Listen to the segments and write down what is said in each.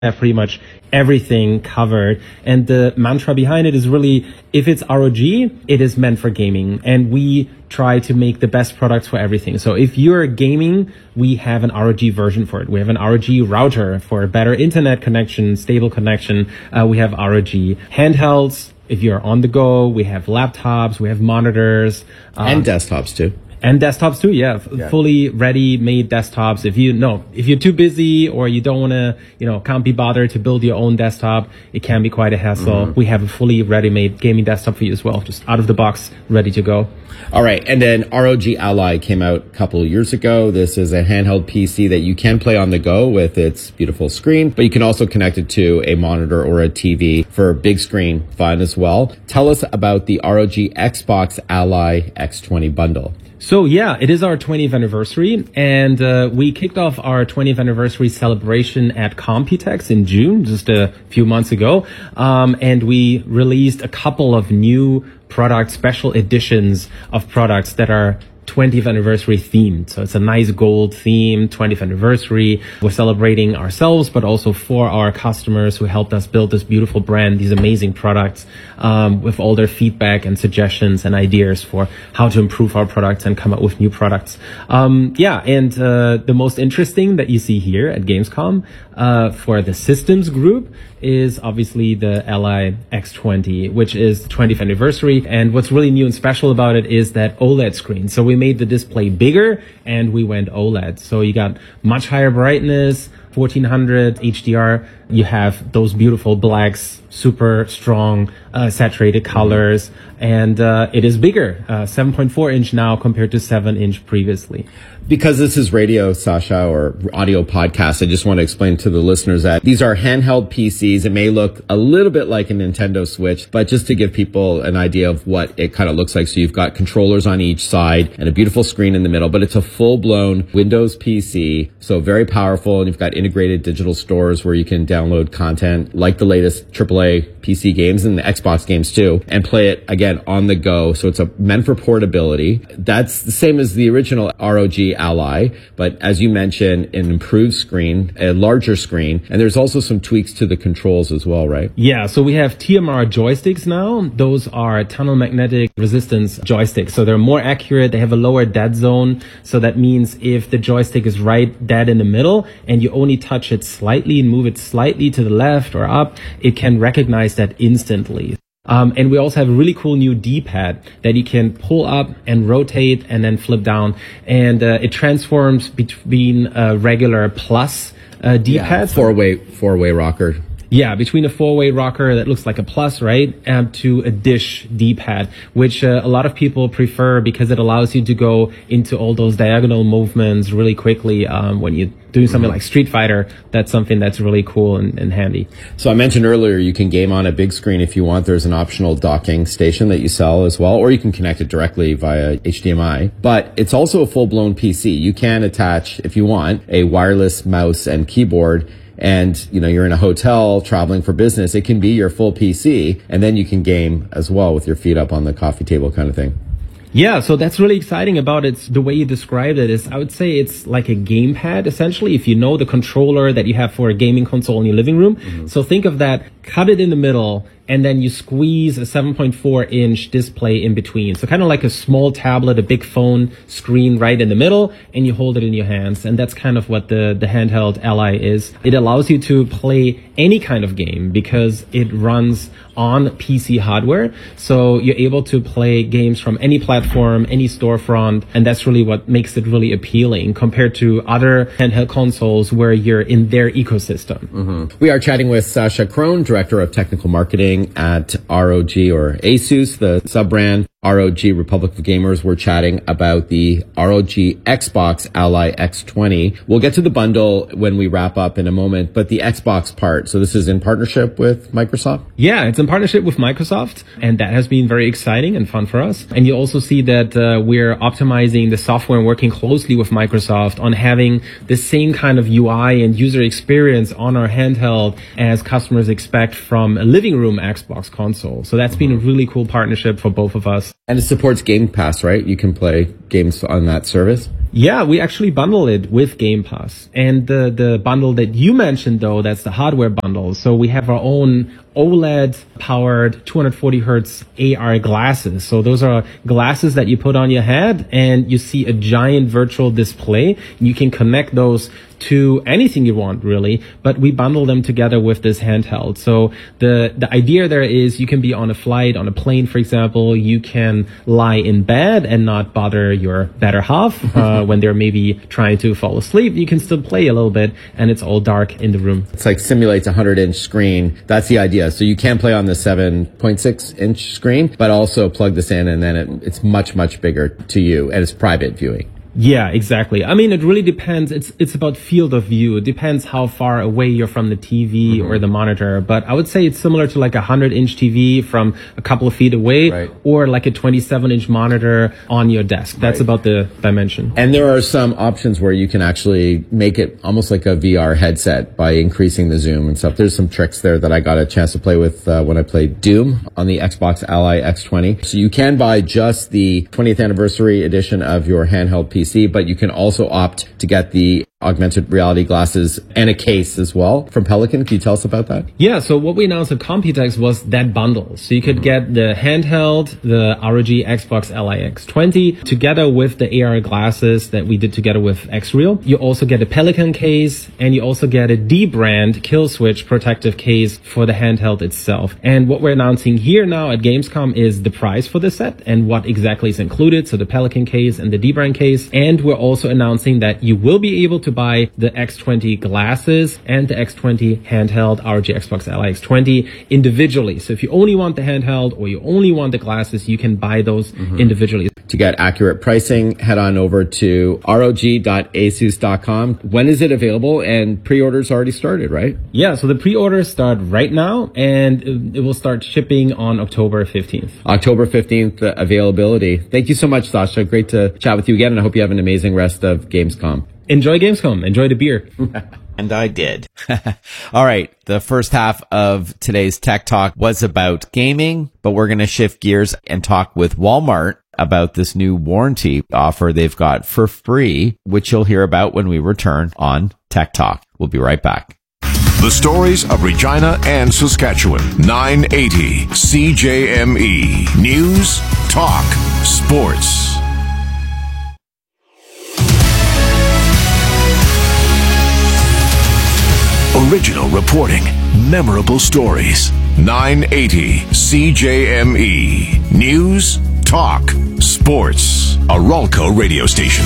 have pretty much everything covered. And the mantra behind it is really, if it's ROG, it is meant for gaming. And we try to make the best products for everything. So if you're gaming, we have an ROG version for it. We have an ROG router for a better internet connection, stable connection. We have ROG handhelds. If you're on the go, we have laptops, we have monitors. And desktops too. And desktops too, yeah. Fully ready-made desktops. If you're too busy or you don't want to, can't be bothered to build your own desktop, it can be quite a hassle. We have a fully ready-made gaming desktop for you as well, just out of the box, ready to go. All right. And then ROG Ally came out a couple of years ago. This is a handheld PC that you can play on the go with its beautiful screen, but you can also connect it to a monitor or a TV for big screen fun as well. Tell us about the ROG Xbox Ally X20 bundle. So yeah, it is our 20th anniversary, and we kicked off our 20th anniversary celebration at Computex in June, just a few months ago, and we released a couple of new products, special editions of products that are 20th anniversary themed. So it's a nice gold theme, 20th anniversary. We're celebrating ourselves, but also for our customers who helped us build this beautiful brand, these amazing products, with all their feedback and suggestions and ideas for how to improve our products and come up with new products. The most interesting that you see here at Gamescom, for the systems group is obviously the Ally X20, which is the 20th anniversary. And what's really new and special about it is that OLED screen. So we made the display bigger and we went OLED. So you got much higher brightness, 1400 HDR. You have those beautiful blacks, super strong, saturated colors. And it is bigger, 7.4 inch now compared to 7 inch previously. Because this is radio, Sasha, or audio podcast, I just want to explain to the listeners that these are handheld PCs. It may look a little bit like a Nintendo Switch, but just to give people an idea of what it kind of looks like. So you've got controllers on each side and a beautiful screen in the middle, but it's a full-blown Windows PC. So very powerful. And you've got integrated digital stores where you can download content like the latest AAA PC games and the Xbox games too, and play it again on the go. So it's meant for portability. That's the same as the original ROG Ally, but as you mentioned, an improved screen, a larger screen, and there's also some tweaks to the controls as well, right? Yeah, so we have TMR joysticks now. Those are tunnel magnetic resistance joysticks. So they're more accurate. They have a lower dead zone. So that means if the joystick is right dead in the middle and you only touch it slightly and move it slightly to the left or up, it can recognize that instantly. And we also have a really cool new D-pad that you can pull up and rotate and then flip down. And it transforms between a regular plus D-pad. Four-way rocker. Yeah, between a four-way rocker that looks like a plus, right, to a dish D-pad, which a lot of people prefer because it allows you to go into all those diagonal movements really quickly when you do something like Street Fighter. That's something that's really cool and handy. So I mentioned earlier you can game on a big screen if you want. There's an optional docking station that you sell as well, or you can connect it directly via HDMI. But it's also a full-blown PC. You can attach, if you want, a wireless mouse and keyboard. And, you're in a hotel traveling for business, it can be your full PC, and then you can game as well with your feet up on the coffee table kind of thing. Yeah, so that's really exciting about it. The way you described it is, I would say it's like a gamepad, essentially, if you know the controller that you have for a gaming console in your living room. So think of that, cut it in the middle, and then you squeeze a 7.4 inch display in between. So kind of like a small tablet, a big phone screen right in the middle, and you hold it in your hands. And that's kind of what the handheld Ally is. It allows you to play any kind of game because it runs on PC hardware. So you're able to play games from any platform, any storefront. And that's really what makes it really appealing compared to other handheld consoles where you're in their ecosystem. We are chatting with Sasha Krohn, Director of Technical Marketing at ROG, or ASUS, the sub-brand. ROG, Republic of Gamers. We're chatting about the ROG Xbox Ally X20. We'll get to the bundle when we wrap up in a moment, but the Xbox part. So this is in partnership with Microsoft? Yeah, it's in partnership with Microsoft, and that has been very exciting and fun for us. And you also see that we're optimizing the software and working closely with Microsoft on having the same kind of UI and user experience on our handheld as customers expect from a living room Xbox console. So that's been a really cool partnership for both of us. And it supports Game Pass, right? You can play games on that service? Yeah, we actually bundle it with Game Pass. And the bundle that you mentioned, though, that's the hardware bundle. So we have our own OLED-powered 240 hertz AR glasses. So those are glasses that you put on your head, and you see a giant virtual display. You can connect those to anything you want, really, but we bundle them together with this handheld. So the idea there is you can be on a flight, on a plane, for example. You can lie in bed and not bother your better half when they're maybe trying to fall asleep. You can still play a little bit, and it's all dark in the room. It's like simulates a 100-inch screen. That's the idea. So you can play on the 7.6-inch screen, but also plug this in, and then it's much, much bigger to you, and it's private viewing. Yeah, exactly. I mean, it really depends. It's about field of view. It depends how far away you're from the TV or the monitor. But I would say it's similar to like a 100-inch TV from a couple of feet away, right, or like a 27-inch monitor on your desk. That's about the dimension. And there are some options where you can actually make it almost like a VR headset by increasing the zoom and stuff. There's some tricks there that I got a chance to play with when I played Doom on the Xbox Ally X20. So you can buy just the 20th anniversary edition of your handheld PC, but you can also opt to get the augmented reality glasses and a case as well from Pelican. Can you tell us about that? Yeah, so what we announced at Computex was that bundle. So you could get the handheld, the ROG Xbox Ally X20, together with the AR glasses that we did together with Xreal. You also get a Pelican case, and you also get a D-brand kill switch protective case for the handheld itself. And what we're announcing here now at Gamescom is the price for the set and what exactly is included. So the Pelican case and the D-brand case. And we're also announcing that you will be able to buy the X20 glasses and the X20 handheld ROG Xbox Ally X20 individually. So if you only want the handheld or you only want the glasses, you can buy those individually. To get accurate pricing, head on over to rog.asus.com. When is it available? And pre-orders already started, right? Yeah, so the pre-orders start right now, and it will start shipping on October 15th. October 15th availability. Thank you so much, Sasha. Great to chat with you again, and I hope you have an amazing rest of Gamescom. Enjoy Gamescom. Enjoy the beer. And I did. All right. The first half of today's Tech Talk was about gaming, but we're going to shift gears and talk with Walmart about this new warranty offer they've got for free, which you'll hear about when we return on Tech Talk. We'll be right back. The stories of Regina and Saskatchewan. 980 CJME. News, talk, sports. Original reporting, memorable stories. 980 CJME. News, talk, sports. A Ralco radio station.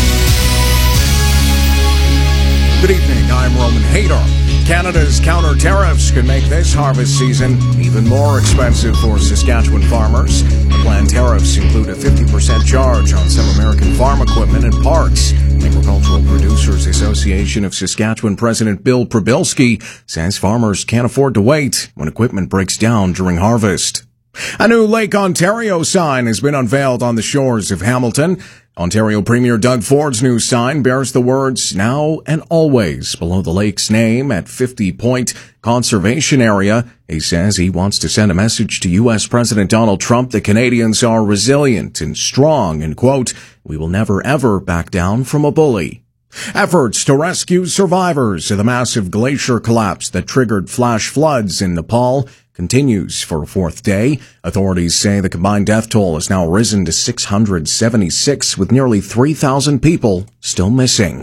Good evening, I'm Roman Haydar. Canada's counter tariffs could make this harvest season even more expensive for Saskatchewan farmers. The planned tariffs include a 50% charge on some American farm equipment and parts. Agricultural Producers Association of Saskatchewan President Bill Przybylski says farmers can't afford to wait when equipment breaks down during harvest. A new Lake Ontario sign has been unveiled on the shores of Hamilton. Ontario Premier Doug Ford's new sign bears the words "Now and Always" below the lake's name at 50 Point Conservation Area. He says he wants to send a message to U.S. President Donald Trump that Canadians are resilient and strong, and, quote, "We will never ever back down from a bully." Efforts to rescue survivors of the massive glacier collapse that triggered flash floods in Nepal continues for a fourth day. Authorities say the combined death toll has now risen to 676, with nearly 3,000 people still missing.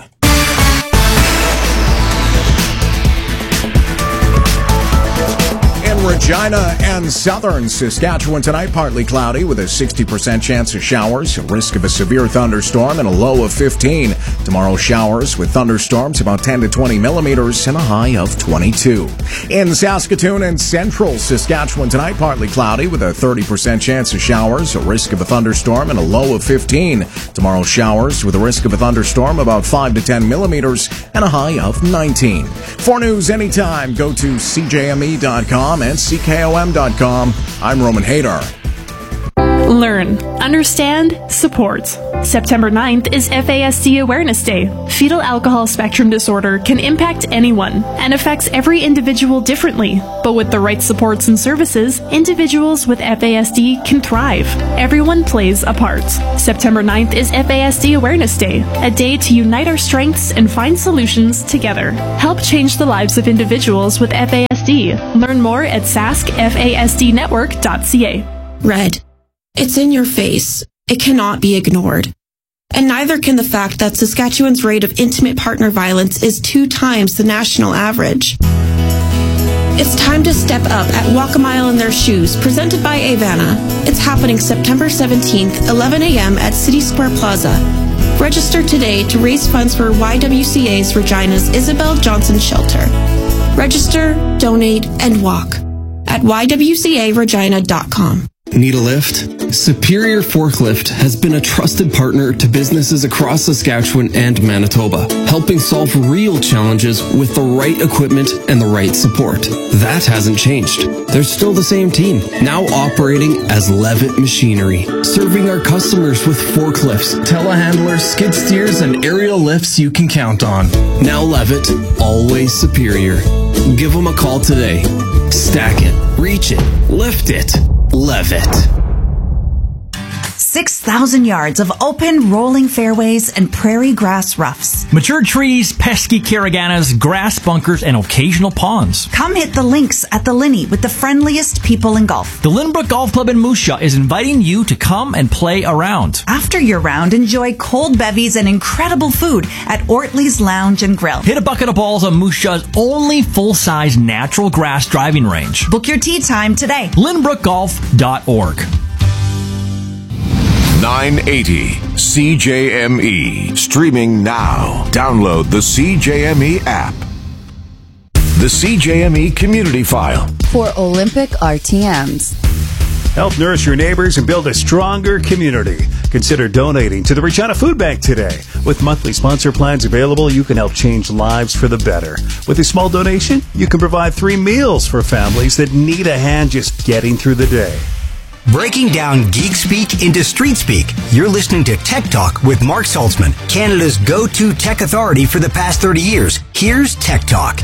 Regina and southern Saskatchewan tonight, partly cloudy with a 60% chance of showers, a risk of a severe thunderstorm, and a low of 15. Tomorrow, showers with thunderstorms about 10 to 20 millimeters and a high of 22. In Saskatoon and central Saskatchewan tonight, partly cloudy with a 30% chance of showers, a risk of a thunderstorm, and a low of 15. Tomorrow, showers with a risk of a thunderstorm about 5 to 10 millimeters and a high of 19. For news anytime, go to CJME.com and CKOM.com. I'm Roman Haydar. Learn, understand, support. September 9th is FASD Awareness Day. Fetal alcohol spectrum disorder can impact anyone and affects every individual differently. But with the right supports and services, individuals with FASD can thrive. Everyone plays a part. September 9th is FASD Awareness Day, a day to unite our strengths and find solutions together. Help change the lives of individuals with FASD. Learn more at saskfasdnetwork.ca. Red. It's in your face. It cannot be ignored. And neither can the fact that Saskatchewan's rate of intimate partner violence is 2 times the national average. It's time to step up at Walk a Mile in Their Shoes, presented by Avana. It's happening September 17th, 11 a.m. at City Square Plaza. Register today to raise funds for YWCA's Regina's Isabel Johnson Shelter. Register, donate, and walk at ywcaregina.com. Need a lift? Superior Forklift has been a trusted partner to businesses across Saskatchewan and Manitoba, helping solve real challenges with the right equipment and the right support. That hasn't changed. They're still the same team, now operating as Levitt Machinery, serving our customers with forklifts, telehandlers, skid steers, and aerial lifts you can count on. Now Levitt, always superior. Give them a call today. Stack it, reach it, lift it. Levitt. 6,000 yards of open, rolling fairways and prairie grass roughs. Mature trees, pesky caraganas, grass bunkers, and occasional ponds. Come hit the links at the Linney with the friendliest people in golf. The Lynbrook Golf Club in Moose Jaw is inviting you to come and play around. After your round, enjoy cold bevies and incredible food at Ortley's Lounge and Grill. Hit a bucket of balls on Moose Jaw's only full-size natural grass driving range. Book your tee time today. LynbrookGolf.org. 980 CJME. Streaming now. Download the CJME app. The CJME Community File. For Olympic RTMs. Help nourish your neighbors and build a stronger community. Consider donating to the Regina Food Bank today. With monthly sponsor plans available, you can help change lives for the better. With a small donation, you can provide 3 meals for families that need a hand just getting through the day. Breaking down geek speak into street speak. You're listening to Tech Talk with Mark Saltzman, Canada's go-to tech authority for the past 30 years. Here's Tech Talk.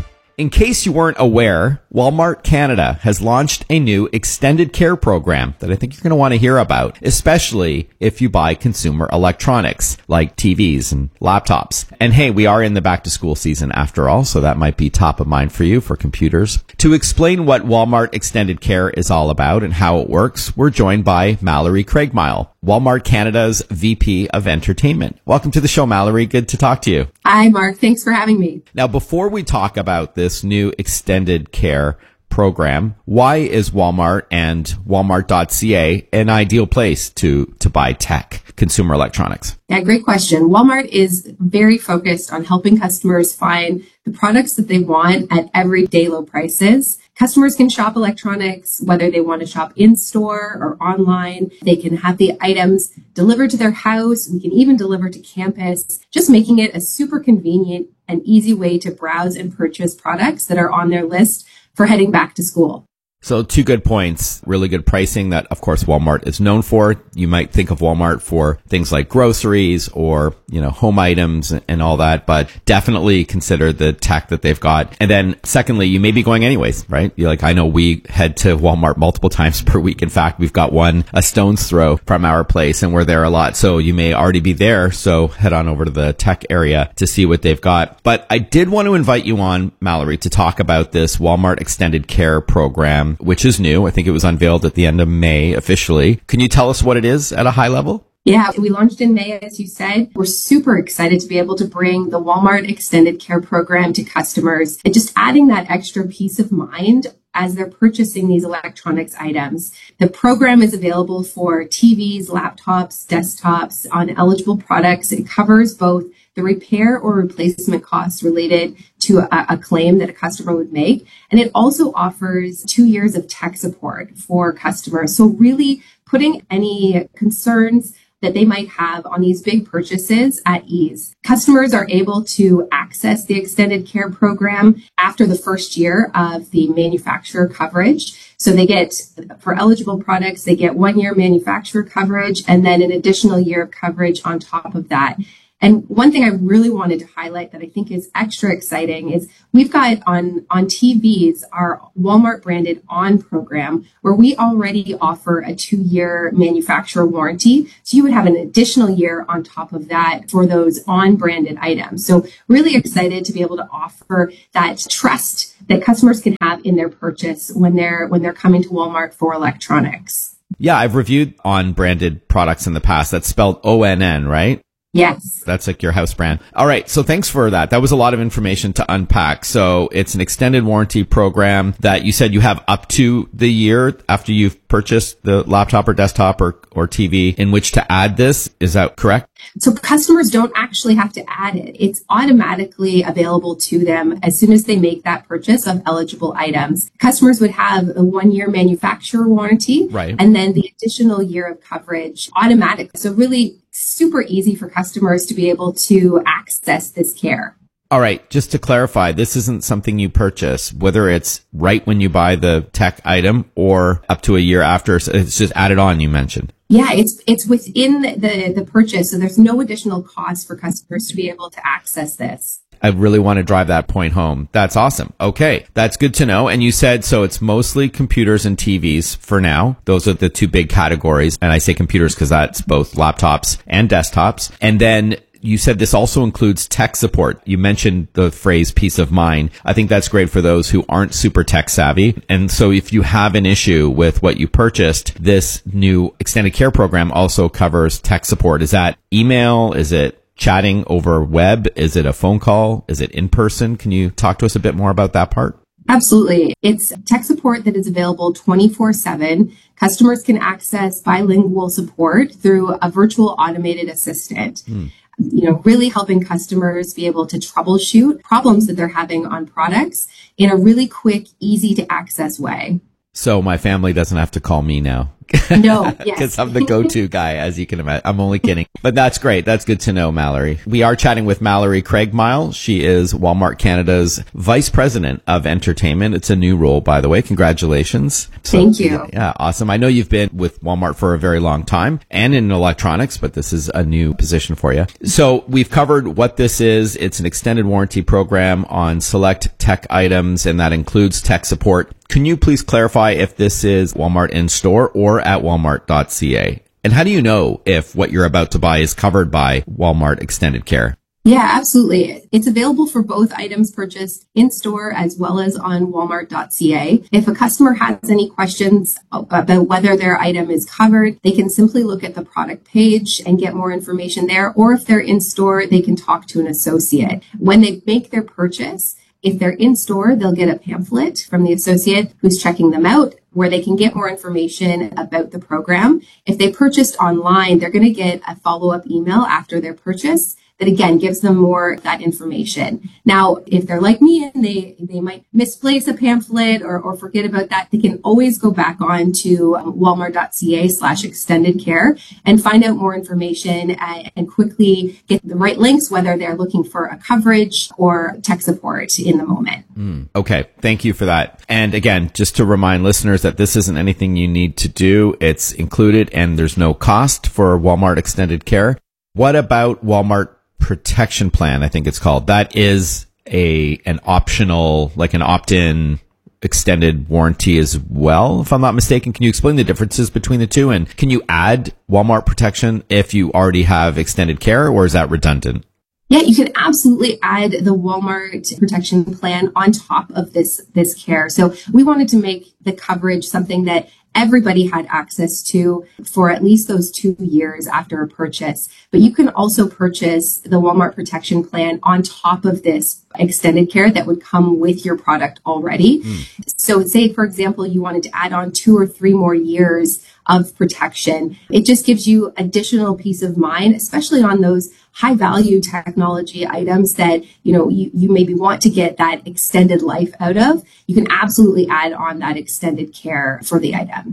In case you weren't aware, Walmart Canada has launched a new extended care program that I think you're going to want to hear about, especially if you buy consumer electronics like TVs and laptops. And hey, we are in the back to school season after all, so that might be top of mind for you for computers. To explain what Walmart Extended Care is all about and how it works, we're joined by Mallory Craigmile, Walmart Canada's VP of Entertainment. Welcome to the show, Mallory. Good to talk to you. Hi, Mark. Thanks for having me. Now, before we talk about this new extended care program, why is Walmart and Walmart.ca an ideal place to buy tech, consumer electronics? Yeah, great question. Walmart is very focused on helping customers find the products that they want at everyday low prices. Customers can shop electronics, whether they want to shop in store or online. They can have the items delivered to their house. We can even deliver to campus, just making it a super convenient and easy way to browse and purchase products that are on their list for heading back to school. So 2 good points, really good pricing that, of course, Walmart is known for. You might think of Walmart for things like groceries or, home items and all that, but definitely consider the tech that they've got. And then secondly, you may be going anyways, right? I know we head to Walmart multiple times per week. In fact, we've got one a stone's throw from our place and we're there a lot. So you may already be there. So head on over to the tech area to see what they've got. But I did want to invite you on, Mallory, to talk about this Walmart Extended Care program, which is new. I think it was unveiled at the end of May officially. Can you tell us what it is at a high level? Yeah, we launched in May, as you said. We're super excited to be able to bring the Walmart Extended Care program to customers and just adding that extra peace of mind as they're purchasing these electronics items. The program is available for TVs, laptops, desktops on eligible products. It covers both the repair or replacement costs related to a claim that a customer would make. And it also offers 2 years of tech support for customers. So really putting any concerns that they might have on these big purchases at ease. Customers are able to access the extended care program after the first year of the manufacturer coverage. So they get, for eligible products, they get 1 year manufacturer coverage and then an additional year of coverage on top of that. And one thing I really wanted to highlight that I think is extra exciting is we've got on TVs our Walmart branded On program, where we already offer a 2-year manufacturer warranty. So you would have an additional year on top of that for those On branded items. So really excited to be able to offer that trust that customers can have in their purchase when they're coming to Walmart for electronics. Yeah, I've reviewed On branded products in the past. That's spelled ONN, right? Yes. That's like your house brand. All right. So thanks for that. That was a lot of information to unpack. So it's an extended warranty program that you said you have up to the year after you've purchased the laptop or desktop or TV in which to add this. Is that correct? So customers don't actually have to add it. It's automatically available to them as soon as they make that purchase of eligible items. Customers would have a 1 year manufacturer warranty, right, and then the additional year of coverage automatic. So really super easy for customers to be able to access this care. All right. Just to clarify, this isn't something you purchase, whether it's right when you buy the tech item or up to a year after. It's just added on, you mentioned. Yeah, it's within the purchase. So there's no additional cost for customers to be able to access this. I really want to drive that point home. That's awesome. Okay. That's good to know. And you said, so it's mostly computers and TVs for now. Those are the two big categories. And I say computers because that's both laptops and desktops. And then you said this also includes tech support. You mentioned the phrase peace of mind. I think that's great for those who aren't super tech savvy. And so if you have an issue with what you purchased, this new extended care program also covers tech support. Is that email? Is it chatting over web? Is it a phone call? Is it in person? Can you talk to us a bit more about that part? Absolutely. It's tech support that is available 24/7. Customers can access bilingual support through a virtual automated assistant. Really helping customers be able to troubleshoot problems that they're having on products in a really quick, easy to access way. So my family doesn't have to call me now. No, yes. Because I'm the go-to guy, as you can imagine. I'm only kidding. But that's great. That's good to know, Mallory. We are chatting with Mallory Craigmile. She is Walmart Canada's Vice President of Entertainment. It's a new role, by the way. Congratulations. Thank you. Yeah, awesome. I know you've been with Walmart for a very long time and in electronics, but this is a new position for you. So we've covered what this is. It's an extended warranty program on select tech items, and that includes tech support. Can you please clarify if this is Walmart in-store or at walmart.ca? And how do you know if what you're about to buy is covered by Walmart Extended Care? Yeah, absolutely. It's available for both items purchased in-store as well as on walmart.ca. If a customer has any questions about whether their item is covered, they can simply look at the product page and get more information there. Or if they're in-store, they can talk to an associate. When they make their purchase, if they're in store, they'll get a pamphlet from the associate who's checking them out, where they can get more information about the program. If they purchased online, they're going to get a follow-up email after their purchase that, again, gives them more of that information. Now, if they're like me and they might misplace a pamphlet or forget about that, they can always go back on to walmart.ca/extended care and find out more information and quickly get the right links, whether they're looking for a coverage or tech support in the moment. Okay. Thank you for that. And again, just to remind listeners that this isn't anything you need to do. It's included and there's no cost for Walmart Extended Care. What about Walmart Protection Plan, I think it's called? That is an optional, like an opt-in extended warranty as well, if I'm not mistaken. Can you explain the differences between the two? And can you add Walmart Protection if you already have extended care, or is that redundant? Yeah, you can absolutely add the Walmart Protection Plan on top of this care. So we wanted to make the coverage something that everybody had access to for at least those 2 years after a purchase. But you can also purchase the Walmart Protection Plan on top of this extended care that would come with your product already. So say, for example, you wanted to add on 2 or 3 more years of protection. It just gives you additional peace of mind, especially on those high value technology items that, you maybe want to get that extended life out of. You can absolutely add on that extended care for the items.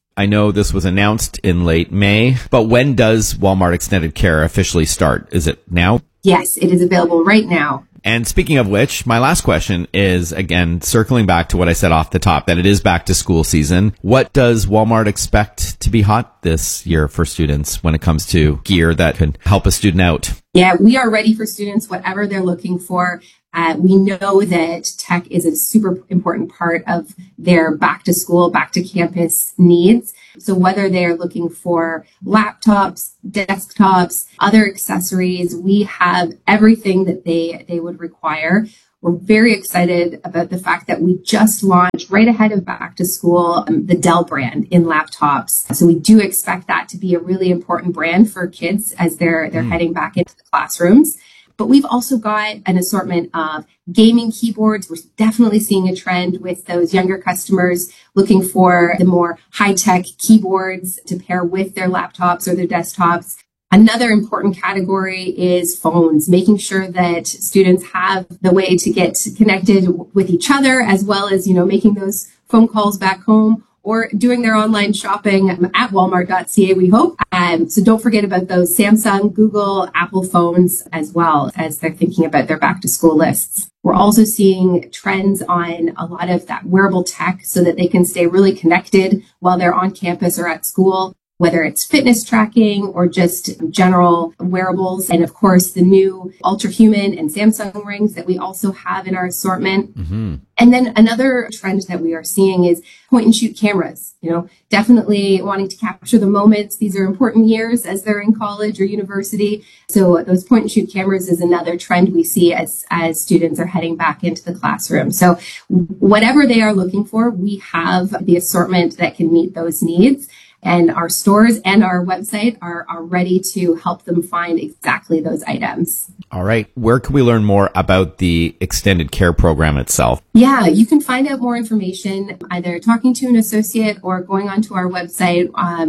I know this was announced in late May, but when does Walmart Extended Care officially start? Is it now? Yes, it is available right now. And speaking of which, my last question is, again, circling back to what I said off the top, that it is back to school season. What does Walmart expect to be hot this year for students when it comes to gear that can help a student out? Yeah, we are ready for students, whatever they're looking for. We know that tech is a super important part of their back to school, back to campus needs. So whether they're looking for laptops, desktops, other accessories, we have everything that they would require. We're very excited about the fact that we just launched right ahead of back to school, the Dell brand in laptops. So we do expect that to be a really important brand for kids as they're heading back into the classrooms. But we've also got an assortment of gaming keyboards. We're definitely seeing a trend with those younger customers looking for the more high-tech keyboards to pair with their laptops or their desktops. Another important category is phones, making sure that students have the way to get connected with each other, as well as, making those phone calls back home or doing their online shopping at walmart.ca, we hope. So don't forget about those Samsung, Google, Apple phones as well as they're thinking about their back to school lists. We're also seeing trends on a lot of that wearable tech so that they can stay really connected while they're on campus or at school, whether it's fitness tracking or just general wearables. And of course, the new Ultrahuman and Samsung rings that we also have in our assortment. Mm-hmm. And then another trend that we are seeing is point and shoot cameras, definitely wanting to capture the moments. These are important years as they're in college or university. So those point and shoot cameras is another trend we see as students are heading back into the classroom. So whatever they are looking for, we have the assortment that can meet those needs. And our stores and our website are ready to help them find exactly those items. All right. Where can we learn more about the extended care program itself? Yeah, you can find out more information either talking to an associate or going onto our website,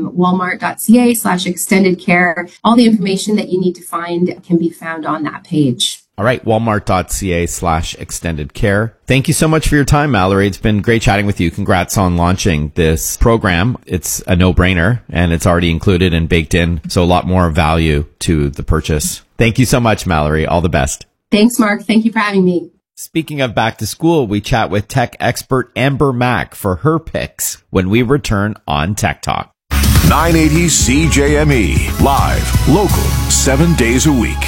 walmart.ca/extended care. All the information that you need to find can be found on that page. All right, walmart.ca/extended care. Thank you so much for your time, Mallory. It's been great chatting with you. Congrats on launching this program. It's a no-brainer, and it's already included and baked in, so a lot more value to the purchase. Thank you so much, Mallory. All the best. Thanks, Mark. Thank you for having me. Speaking of back to school, we chat with tech expert Amber Mack for her picks when we return on Tech Talk. 980 CJME. Live, local, 7 days a week.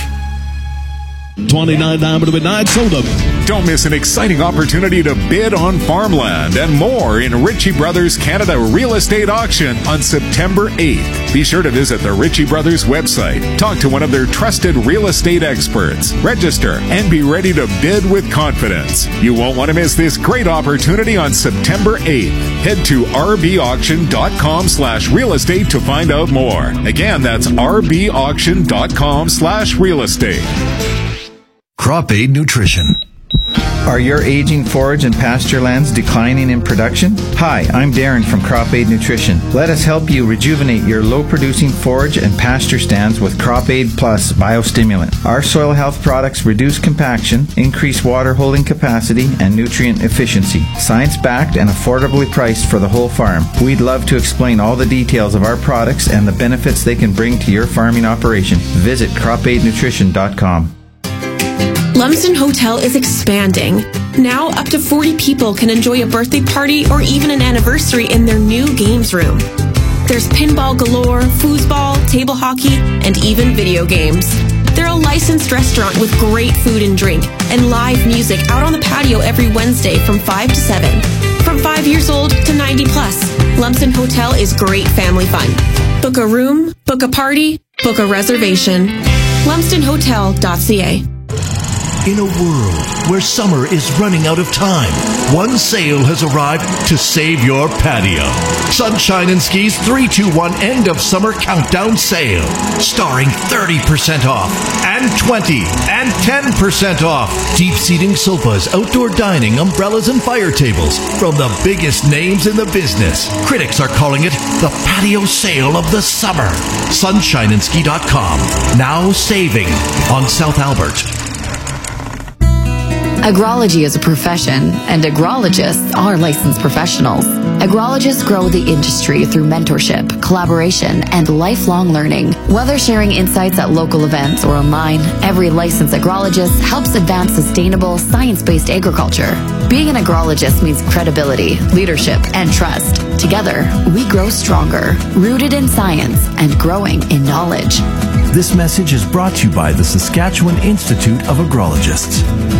29 diamond midnight soda. Don't miss an exciting opportunity to bid on farmland and more in Ritchie Brothers Canada Real Estate Auction on September 8th. Be sure to visit the Ritchie Brothers website, talk to one of their trusted real estate experts, register, and be ready to bid with confidence. You won't want to miss this great opportunity on September 8th. Head to rbauction.com/real estate to find out more. Again, that's rbauction.com/real estate. Crop Aid Nutrition. Are your aging forage and pasture lands declining in production? Hi, I'm Darren from Crop Aid Nutrition. Let us help you rejuvenate your low-producing forage and pasture stands with Crop Aid Plus Biostimulant. Our soil health products reduce compaction, increase water holding capacity, and nutrient efficiency. Science-backed and affordably priced for the whole farm. We'd love to explain all the details of our products and the benefits they can bring to your farming operation. Visit cropaidnutrition.com. Lumsden Hotel is expanding. Now, up to 40 people can enjoy a birthday party or even an anniversary in their new games room. There's pinball galore, foosball, table hockey, and even video games. They're a licensed restaurant with great food and drink and live music out on the patio every Wednesday from 5 to 7. From 5 years old to 90 plus, Lumsden Hotel is great family fun. Book a room, book a party, book a reservation. LumsdenHotel.ca. In a world where summer is running out of time, one sale has arrived to save your patio. Sunshine and Ski's 3-2-1 end of summer countdown sale, starring 30% off and 20 and 10% off. Deep seating sofas, outdoor dining, umbrellas, and fire tables from the biggest names in the business. Critics are calling it the patio sale of the summer. Sunshineandski.com. Now saving on South Albert. Agrology is a profession, and agrologists are licensed professionals. Agrologists grow the industry through mentorship, collaboration, and lifelong learning. Whether sharing insights at local events or online, every licensed agrologist helps advance sustainable, science-based agriculture. Being an agrologist means credibility, leadership, and trust. Together, we grow stronger, rooted in science and growing in knowledge. This message is brought to you by the Saskatchewan Institute of Agrologists.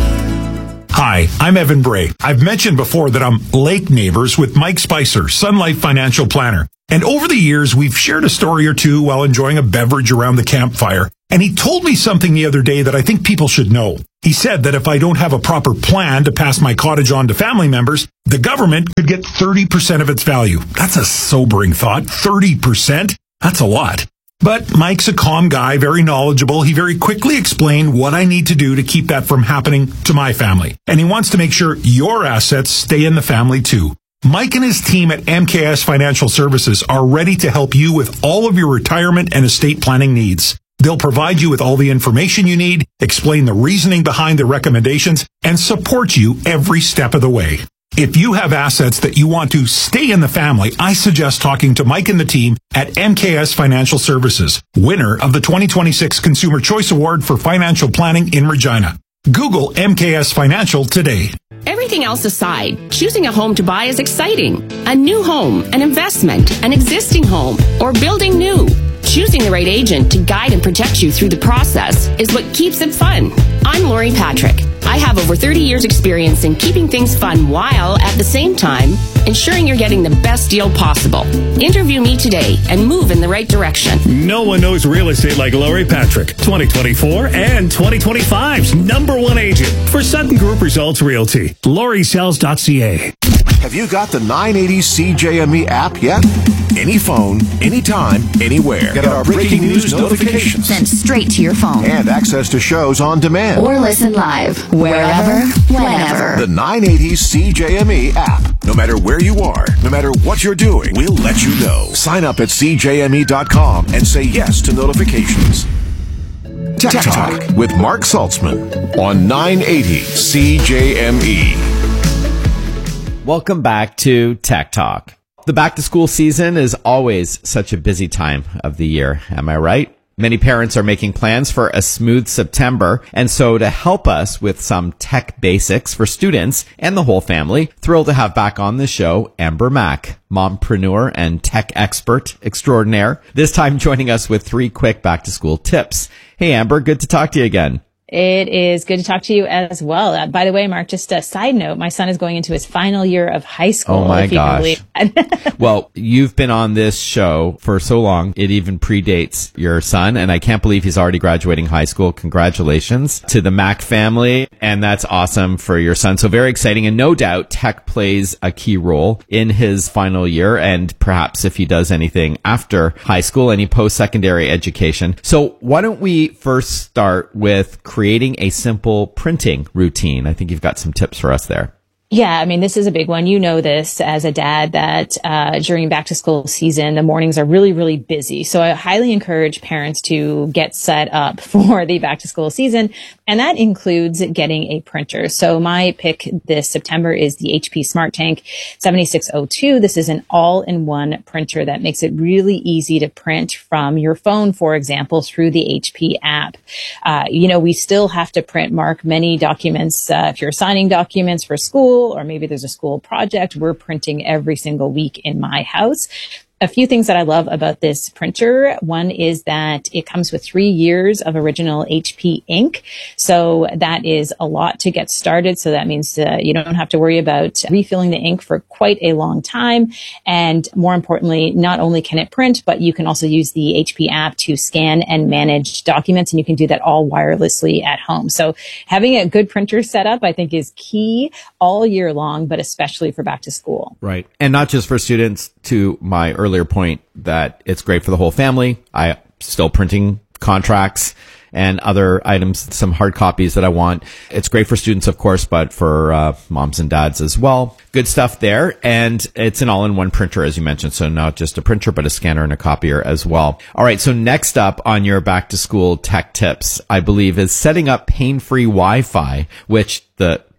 Hi, I'm Evan Bray. I've mentioned before that I'm lake neighbors with Mike Spicer, Sun Life Financial Planner. And over the years, we've shared a story or two while enjoying a beverage around the campfire. And he told me something the other day that I think people should know. He said that if I don't have a proper plan to pass my cottage on to family members, the government could get 30% of its value. That's a sobering thought. 30%? That's a lot. But Mike's a calm guy, very knowledgeable. He very quickly explained what I need to do to keep that from happening to my family. And he wants to make sure your assets stay in the family too. Mike and his team at MKS Financial Services are ready to help you with all of your retirement and estate planning needs. They'll provide you with all the information you need, explain the reasoning behind the recommendations, and support you every step of the way. If you have assets that you want to stay in the family, I suggest talking to Mike and the team at MKS Financial Services, winner of the 2026 Consumer Choice Award for Financial Planning in Regina. Google MKS Financial today. Everything else aside, choosing a home to buy is exciting. A new home, an investment, an existing home, or building new. Choosing the right agent to guide and protect you through the process is what keeps it fun. I'm Lori Patrick. I have over 30 years experience in keeping things fun while, at the same time, ensuring you're getting the best deal possible. Interview me today and move in the right direction. No one knows real estate like Lori Patrick, 2024 and 2025's #1 agent for Sutton Group Results Realty. LoriSells.ca. Have you got the 980 CJME app yet? Any phone, anytime, anywhere. Get our breaking news notifications Sent straight to your phone. and access to shows on demand. Or listen live, wherever, whenever. The 980 CJME app. No matter where you are, no matter what you're doing, we'll let you know. Sign up at CJME.com and say yes to notifications. Tech Talk with Mark Saltzman on 980 CJME. Welcome back to Tech Talk. The back to school season is always such a busy time of the year. Am I right? Many parents are making plans for a smooth September. And so to help us with some tech basics for students and the whole family, thrilled to have back on the show, Amber Mack, mompreneur and tech expert extraordinaire. This time joining us with 3 quick back to school tips. Hey, Amber, good to talk to you again. It is good to talk to you as well. By the way, Mark, just a side note, my son is going into his final year of high school. Oh my gosh. Well, you've been on this show for so long, it even predates your son, and I can't believe he's already graduating high school. Congratulations to the Mack family, and that's awesome for your son. So very exciting, and no doubt tech plays a key role in his final year, and perhaps if he does anything after high school, any post-secondary education. So why don't we first start with creating a simple printing routine? I think you've got some tips for us there. Yeah, I mean, this is a big one. You know this as a dad that during back to school season, the mornings are really, really busy. So I highly encourage parents to get set up for the back to school season. And that includes getting a printer. So my pick this September is the HP SmartTank 7602. This is an all-in-one printer that makes it really easy to print from your phone, for example, through the HP app. We still have to print, Mark, many documents. If you're signing documents for school, or maybe there's a school project, we're printing every single week in my house. A few things that I love about this printer. One is that it comes with 3 years of original HP ink. So that is a lot to get started. So that means you don't have to worry about refilling the ink for quite a long time. And more importantly, not only can it print, but you can also use the HP app to scan and manage documents. And you can do that all wirelessly at home. So having a good printer set up, I think, is key all year long, but especially for back to school. Right. And not just for students, to my earlier point that it's great for the whole family. I still printing contracts and other items, some hard copies that I want. It's great for students, of course, but for moms and dads as well. Good stuff there. And it's an all-in-one printer, as you mentioned. So not just a printer, but a scanner and a copier as well. All right. So next up on your back to school tech tips, I believe, is setting up pain-free Wi-Fi, which the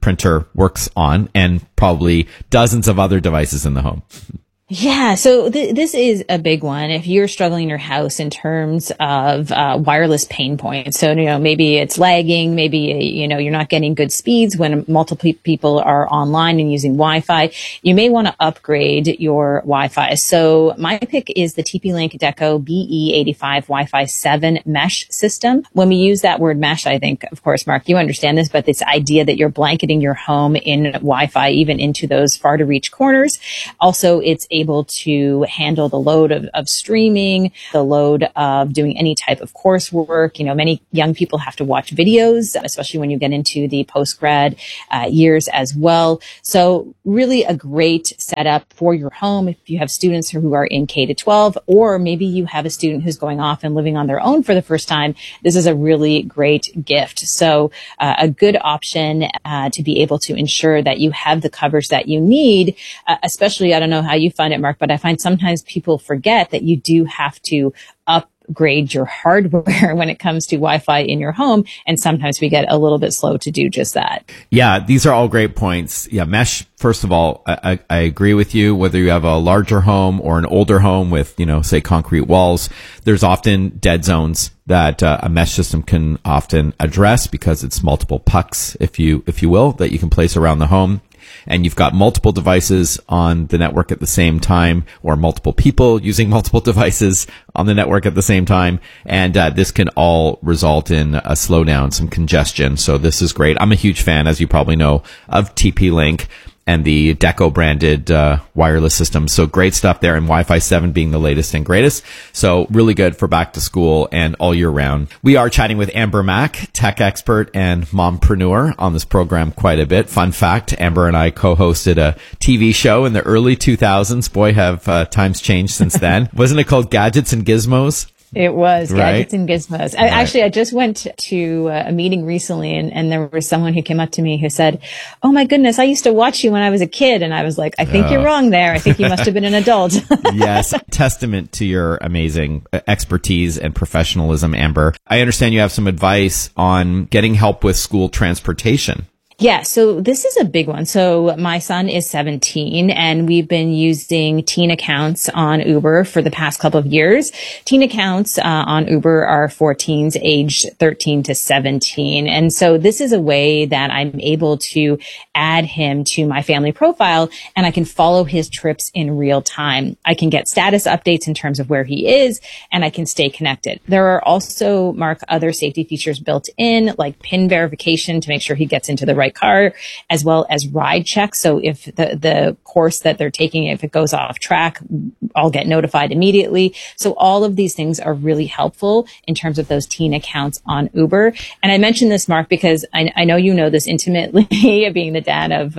printer works on, and probably dozens of other devices in the home. Yeah, so this is a big one. If you're struggling in your house in terms of wireless pain points, so maybe it's lagging, maybe you're not getting good speeds when multiple people are online and using Wi-Fi, you may want to upgrade your Wi-Fi. So my pick is the TP-Link Deco BE85 Wi-Fi 7 mesh system. When we use that word mesh, I think, of course, Mark, you understand this, but this idea that you're blanketing your home in Wi-Fi, even into those far to reach corners. Also, it's able to handle the load of streaming, the load of doing any type of coursework. Many young people have to watch videos, especially when you get into the post-grad years as well. So really a great setup for your home if you have students who are in K-12, or maybe you have a student who's going off and living on their own for the first time. This is a really great gift. So a good option to be able to ensure that you have the coverage that you need, especially, I don't know how you find it, Mark, but I find sometimes people forget that you do have to upgrade your hardware when it comes to Wi-Fi in your home. And sometimes we get a little bit slow to do just that. Yeah, these are all great points. Yeah, mesh, first of all, I agree with you. Whether you have a larger home or an older home with, say concrete walls, there's often dead zones that a mesh system can often address because it's multiple pucks, if you will, that you can place around the home. And you've got multiple devices on the network at the same time, or multiple people using multiple devices on the network at the same time. And this can all result in a slowdown, some congestion. So this is great. I'm a huge fan, as you probably know, of TP-Link and the Deco branded wireless system. So great stuff there, and Wi-Fi 7 being the latest and greatest. So really good for back to school and all year round. We are chatting with Amber Mack, tech expert and mompreneur, on this program quite a bit. Fun fact, Amber and I co-hosted a TV show in the early 2000s. Boy, have times changed since then. Wasn't it called Gadgets and Gizmos? It was Right. Gadgets and Gizmos. Right. Actually, I just went to a meeting recently, and there was someone who came up to me who said, "Oh my goodness, I used to watch you when I was a kid." And I was like, "I think you're wrong there. I think you must have been an adult." Yes, testament to your amazing expertise and professionalism, Amber. I understand you have some advice on getting help with school transportation. Yeah, so this is a big one. So my son is 17, and we've been using teen accounts on Uber for the past couple of years. Teen accounts on Uber are for teens aged 13 to 17. And so this is a way that I'm able to add him to my family profile, and I can follow his trips in real time. I can get status updates in terms of where he is, and I can stay connected. There are also, Mark, other safety features built in, like PIN verification to make sure he gets into the right car, as well as ride checks. So if the course that they're taking, if it goes off track, I'll get notified immediately. So all of these things are really helpful in terms of those teen accounts on Uber. And I mentioned this, Mark, because I know you know this intimately, being the dad of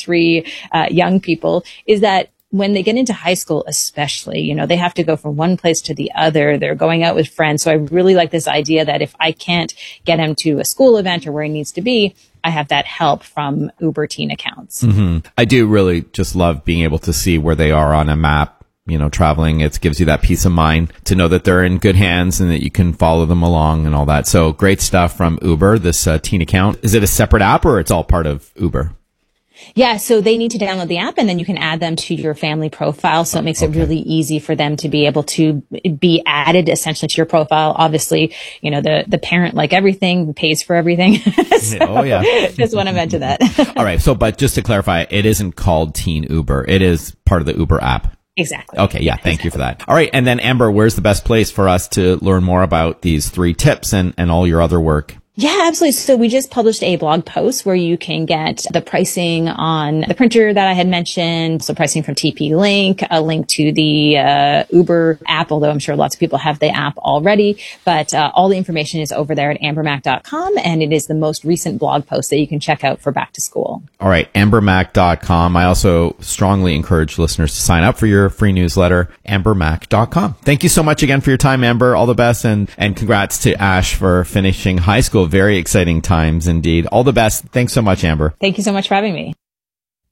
3 young people, is that when they get into high school, especially, they have to go from one place to the other. They're going out with friends. So I really like this idea that if I can't get him to a school event or where he needs to be, I have that help from Uber teen accounts. Mm-hmm. I do really just love being able to see where they are on a map. Traveling, it gives you that peace of mind to know that they're in good hands and that you can follow them along and all that. So great stuff from Uber, this teen account. Is it a separate app or it's all part of Uber? Yeah, so they need to download the app, and then you can add them to your family profile. So it makes it really easy for them to be able to be added essentially to your profile. Obviously, the parent, like everything, pays for everything. So Oh, yeah. just want to mention that. All right. So, but just to clarify, it isn't called Teen Uber. It is part of the Uber app. Exactly. Okay. Yeah. Thank you for that. All right. And then Amber, where's the best place for us to learn more about these 3 tips and all your other work? Yeah, absolutely. So we just published a blog post where you can get the pricing on the printer that I had mentioned. So pricing from TP-Link, a link to the Uber app, although I'm sure lots of people have the app already. But all the information is over there at ambermack.com, and it is the most recent blog post that you can check out for back to school. All right, ambermack.com. I also strongly encourage listeners to sign up for your free newsletter, ambermack.com. Thank you so much again for your time, Amber. All the best, and congrats to Ash for finishing high school. Very exciting times indeed. All the best. Thanks so much, Amber. Thank you so much for having me.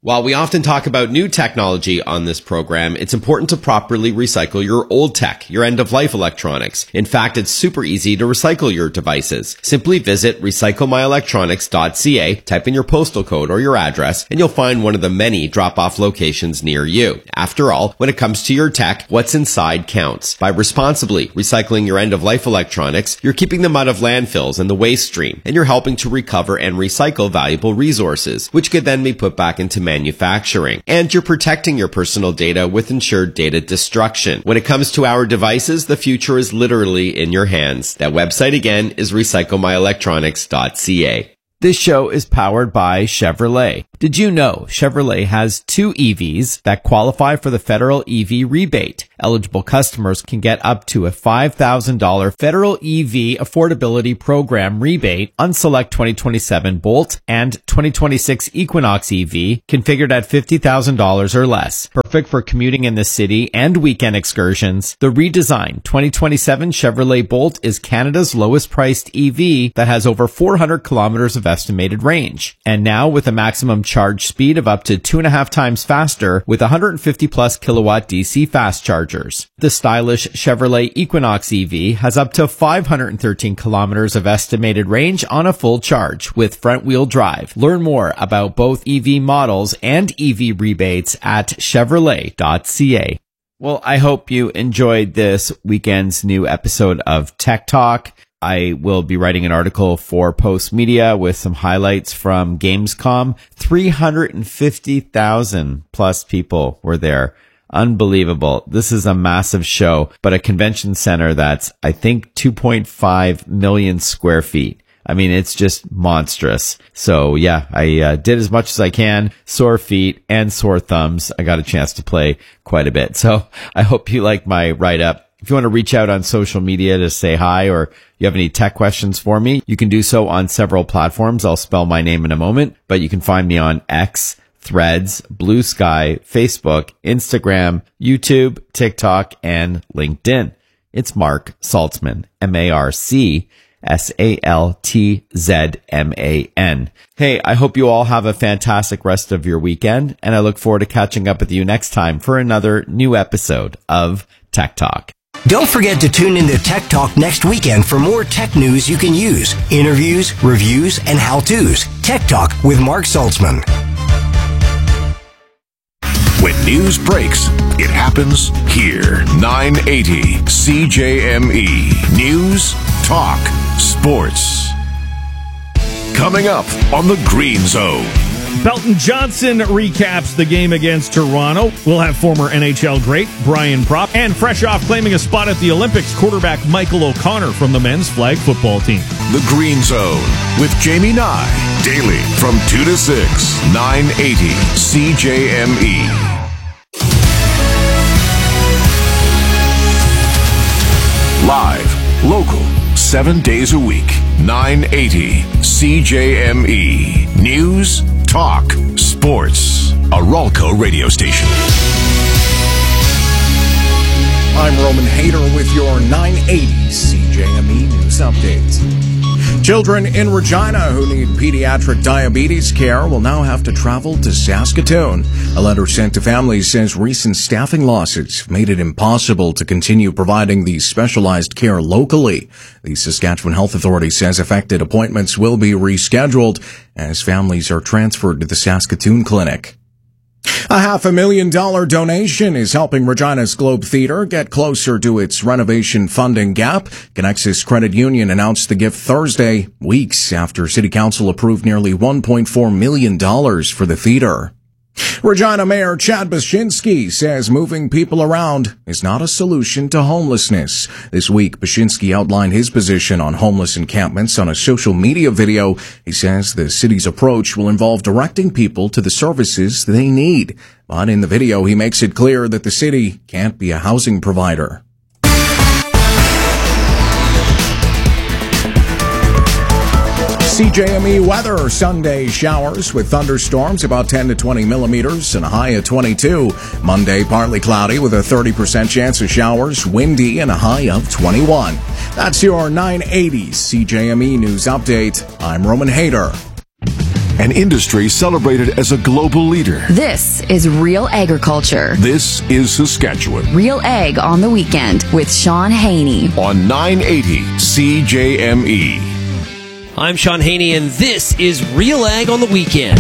While we often talk about new technology on this program, it's important to properly recycle your old tech, your end-of-life electronics. In fact, it's super easy to recycle your devices. Simply visit recyclemyelectronics.ca, type in your postal code or your address, and you'll find one of the many drop-off locations near you. After all, when it comes to your tech, what's inside counts. By responsibly recycling your end-of-life electronics, you're keeping them out of landfills and the waste stream, and you're helping to recover and recycle valuable resources, which could then be put back into manufacturing. And you're protecting your personal data with ensured data destruction. When it comes to our devices, the future is literally in your hands. That website again is recyclemyelectronics.ca. This show is powered by Chevrolet. Did you know Chevrolet has 2 EVs that qualify for the federal EV rebate? Eligible customers can get up to a $5,000 federal EV affordability program rebate on select 2027 Bolt and 2026 Equinox EV configured at $50,000 or less. Perfect for commuting in the city and weekend excursions. The redesigned 2027 Chevrolet Bolt is Canada's lowest priced EV that has over 400 kilometers of estimated range. And now with a maximum charge speed of up to 2.5 times faster with 150 plus kilowatt DC fast chargers. The stylish Chevrolet Equinox EV has up to 513 kilometers of estimated range on a full charge with front wheel drive. Learn more about both EV models and EV rebates at Chevrolet.ca. Well, I hope you enjoyed this weekend's new episode of Tech Talk. I will be writing an article for Post Media with some highlights from Gamescom. 350,000 plus people were there. Unbelievable. This is a massive show, but a convention center that's, I think, 2.5 million square feet. I mean, it's just monstrous. So yeah, I did as much as I can. Sore feet and sore thumbs. I got a chance to play quite a bit. So I hope you like my write-up. If you want to reach out on social media to say hi or you have any tech questions for me, you can do so on several platforms. I'll spell my name in a moment, but you can find me on X, Threads, Blue Sky, Facebook, Instagram, YouTube, TikTok, and LinkedIn. It's Mark Saltzman, MarkSaltzman. Hey, I hope you all have a fantastic rest of your weekend, and I look forward to catching up with you next time for another new episode of Tech Talk. Don't forget to tune into Tech Talk next weekend for more tech news you can use, interviews, reviews, and how-tos. Tech Talk with Mark Saltzman. When news breaks, it happens here. 980 CJME. News, talk, sports. Coming up on the Green Zone. Belton Johnson recaps the game against Toronto. We'll have former NHL great Brian Propp, and fresh off claiming a spot at the Olympics, quarterback Michael O'Connor from the men's flag football team. The Green Zone with Jamie Nye. Daily from 2 to 6. 980 CJME. Live, local, 7 days a week. 980 CJME. News, talk, sports. A Ralco radio station. I'm Roman Hayter with your 980 CJME News Update. Children in Regina who need pediatric diabetes care will now have to travel to Saskatoon. A letter sent to families says recent staffing losses made it impossible to continue providing the specialized care locally. The Saskatchewan Health Authority says affected appointments will be rescheduled as families are transferred to the Saskatoon Clinic. A $500,000 donation is helping Regina's Globe Theatre get closer to its renovation funding gap. Connexus Credit Union announced the gift Thursday, weeks after City Council approved nearly $1.4 million for the theatre. Regina Mayor Chad Baczynski says moving people around is not a solution to homelessness. This week, Baczynski outlined his position on homeless encampments on a social media video. He says the city's approach will involve directing people to the services they need. But in the video, he makes it clear that the city can't be a housing provider. CJME weather, Sunday showers with thunderstorms about 10 to 20 millimeters and a high of 22. Monday, partly cloudy with a 30% chance of showers, windy and a high of 21. That's your 980 CJME News Update. I'm Roman Hayter. An industry celebrated as a global leader. This is Real Agriculture. This is Saskatchewan. Real Ag on the Weekend with Sean Haney. On 980 CJME. I'm Sean Haney, and this is Real Ag on the Weekend.